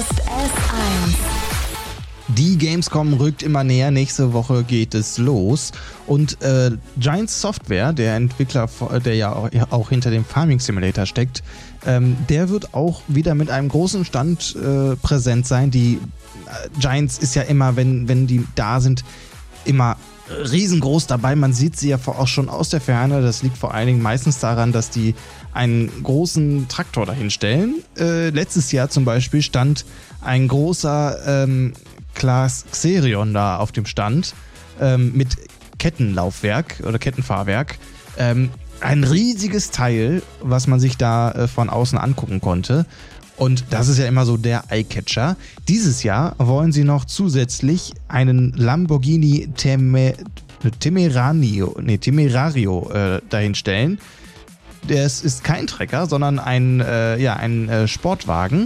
Podcast S1. Die Gamescom rückt immer näher, nächste Woche geht es los und Giant Software, der Entwickler, der ja auch hinter dem Farming Simulator steckt, der wird auch wieder mit einem großen Stand präsent sein. Die Giants ist ja immer, wenn die da sind, immer riesengroß dabei. Man sieht sie ja auch schon aus der Ferne. Das liegt vor allen Dingen meistens daran, dass die einen großen Traktor dahinstellen. Letztes Jahr zum Beispiel stand ein großer Claas Xerion da auf dem Stand mit Kettenlaufwerk oder Kettenfahrwerk. Ein riesiges Teil, was man sich da von außen angucken konnte. Und das ist ja immer so der Eyecatcher. Dieses Jahr wollen sie noch zusätzlich einen Lamborghini Temerario dahinstellen. Das ist kein Trecker, sondern ein Sportwagen.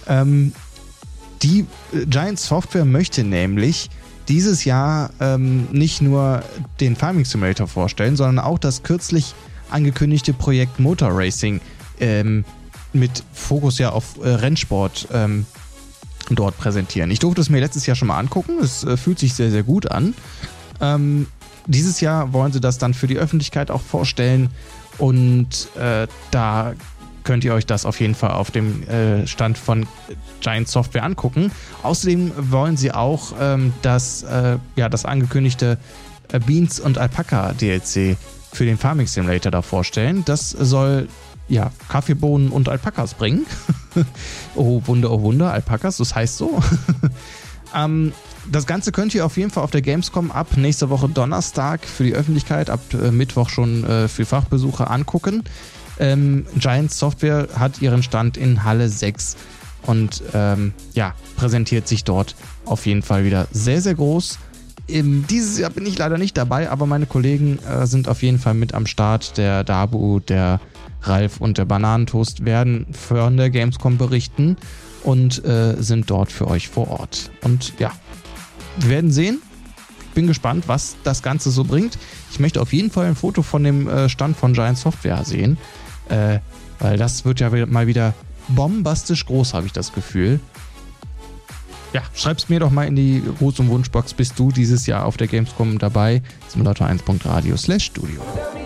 Die Giant Software möchte nämlich dieses Jahr nicht nur den Farming Simulator vorstellen, sondern auch das kürzlich angekündigte Projekt Motor Racing mit Fokus ja auf Rennsport dort präsentieren. Ich durfte es mir letztes Jahr schon mal angucken. Es fühlt sich sehr, sehr gut an. Dieses Jahr wollen sie das dann für die Öffentlichkeit auch vorstellen und da könnt ihr euch das auf jeden Fall auf dem Stand von Giant Software angucken. Außerdem wollen sie auch das angekündigte Beans und Alpaca DLC für den Farming Simulator da vorstellen. Das soll Kaffeebohnen und Alpakas bringen. Oh Wunder, Alpakas, das heißt so. Das Ganze könnt ihr auf jeden Fall auf der Gamescom ab nächste Woche Donnerstag für die Öffentlichkeit, ab Mittwoch schon für Fachbesucher angucken. Giant Software hat ihren Stand in Halle 6 und präsentiert sich dort auf jeden Fall wieder sehr, sehr groß. Dieses Jahr bin ich leider nicht dabei, aber meine Kollegen sind auf jeden Fall mit am Start. Der Dabu, der Ralf und der Bananentoast werden von der Gamescom berichten und sind dort für euch vor Ort. Und ja, wir werden sehen. Bin gespannt, was das Ganze so bringt. Ich möchte auf jeden Fall ein Foto von dem Stand von Giant Software sehen, weil das wird ja mal wieder bombastisch groß, habe ich das Gefühl. Ja, schreib's mir doch mal in die Gruß- und Wunschbox. Bist du dieses Jahr auf der Gamescom dabei? Simulator1.radio/studio.